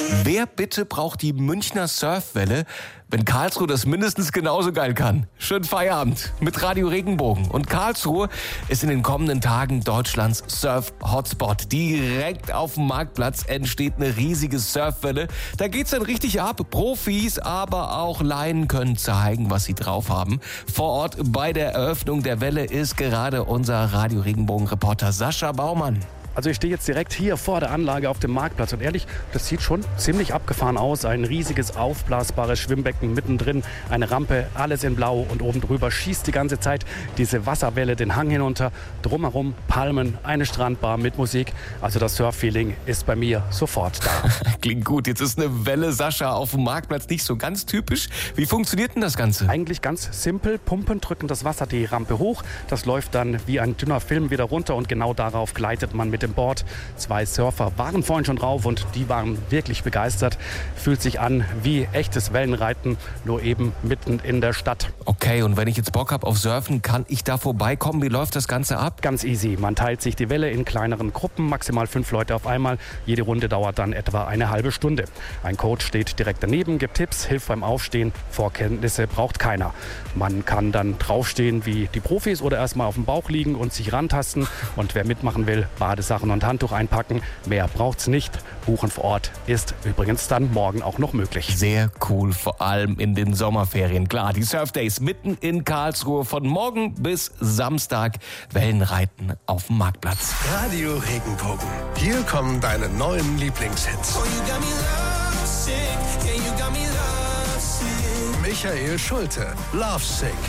Wer bitte braucht die Münchner Surfwelle, wenn Karlsruhe das mindestens genauso geil kann? Schönen Feierabend mit Radio Regenbogen. Und Karlsruhe ist in den kommenden Tagen Deutschlands Surf-Hotspot. Direkt auf dem Marktplatz entsteht eine riesige Surfwelle. Da geht's dann richtig ab. Profis, aber auch Laien können zeigen, was sie drauf haben. Vor Ort bei der Eröffnung der Welle ist gerade unser Radio Regenbogen-Reporter Sascha Baumann. Also ich stehe jetzt direkt hier vor der Anlage auf dem Marktplatz und ehrlich, das sieht schon ziemlich abgefahren aus. Ein riesiges aufblasbares Schwimmbecken mittendrin, eine Rampe, alles in Blau und oben drüber schießt die ganze Zeit diese Wasserwelle den Hang hinunter. Drumherum Palmen, eine Strandbar mit Musik. Also das Surf-Feeling ist bei mir sofort da. Klingt gut. Jetzt ist eine Welle, Sascha, auf dem Marktplatz nicht so ganz typisch. Wie funktioniert denn das Ganze? Eigentlich ganz simpel. Pumpen drücken das Wasser die Rampe hoch. Das läuft dann wie ein dünner Film wieder runter und genau darauf gleitet man mit dem Board. 2 Surfer waren vorhin schon drauf und die waren wirklich begeistert. Fühlt sich an wie echtes Wellenreiten, nur eben mitten in der Stadt. Okay, und wenn ich jetzt Bock habe auf Surfen, kann ich da vorbeikommen? Wie läuft das Ganze ab? Ganz easy. Man teilt sich die Welle in kleineren Gruppen, maximal 5 Leute auf einmal. Jede Runde dauert dann etwa eine halbe Stunde. Ein Coach steht direkt daneben, gibt Tipps, hilft beim Aufstehen. Vorkenntnisse braucht keiner. Man kann dann draufstehen wie die Profis oder erstmal auf dem Bauch liegen und sich rantasten. Und wer mitmachen will, Badesachen und Handtuch einpacken. Mehr braucht's nicht. Buchen vor Ort ist übrigens dann morgen auch noch möglich. Sehr cool, vor allem in den Sommerferien. Klar, die Surfdays mitten in Karlsruhe von morgen bis Samstag. Wellenreiten auf dem Marktplatz. Radio Regenbogen. Hier kommen deine neuen Lieblingshits. Michael Schulte, Lovesick.